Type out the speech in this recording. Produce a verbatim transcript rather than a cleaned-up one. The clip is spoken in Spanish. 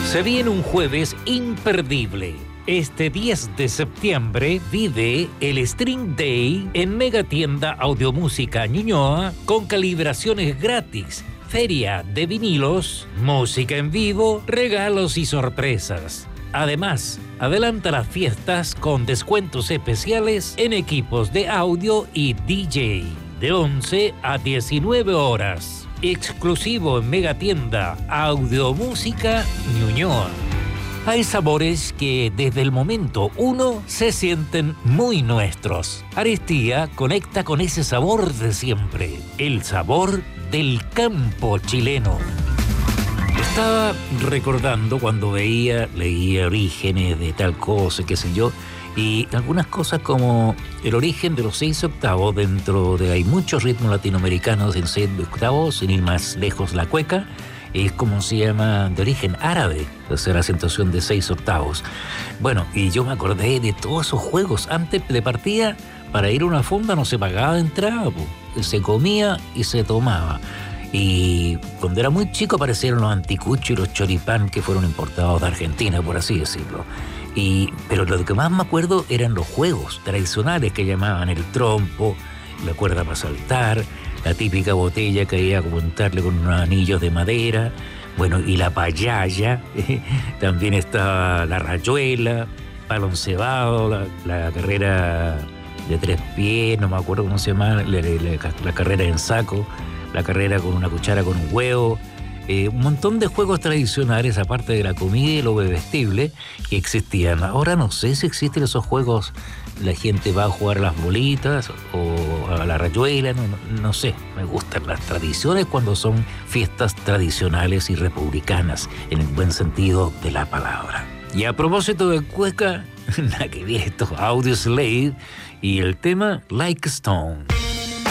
Se viene un jueves imperdible. Este diez de septiembre vive el String Day en Megatienda Audiomúsica Ñuñoa con calibraciones gratis, feria de vinilos, música en vivo, regalos y sorpresas. Además, adelanta las fiestas con descuentos especiales en equipos de audio y D J de once a diecinueve horas. Exclusivo en Megatienda Audiomúsica Ñuñoa. Hay sabores que desde el momento uno se sienten muy nuestros. Aristía conecta con ese sabor de siempre, el sabor del campo chileno. Estaba recordando cuando veía, leía orígenes de tal cosa, qué sé yo, y algunas cosas como el origen de los seis octavos dentro de... Hay muchos ritmos latinoamericanos en seis octavos, sin ir más lejos la cueca, es como se llama, de origen árabe, o sea, la acentuación de seis octavos. Bueno, y yo me acordé de todos esos juegos. Antes de partida, para ir a una fonda no se pagaba de entrada, pues. Se comía y se tomaba. Y cuando era muy chico aparecieron los anticuchos y los choripán que fueron importados de Argentina, por así decirlo. Y, pero lo que más me acuerdo eran los juegos tradicionales que llamaban el trompo, la cuerda para saltar, la típica botella que había que montarle con unos anillos de madera, bueno, y la payaya, también estaba la rayuela, palo encebado, la, la carrera de tres pies, no me acuerdo cómo se llama, la, la, la carrera en saco, la carrera con una cuchara con un huevo. Eh, un montón de juegos tradicionales, aparte de la comida y lo bebestible, que existían. Ahora no sé si existen esos juegos, la gente va a jugar a las bolitas o a la rayuela, no, no, no sé. Me gustan las tradiciones cuando son fiestas tradicionales y republicanas, en el buen sentido de la palabra. Y a propósito de cueca, nada que ver, esto, Audioslave y el tema Like a Stone.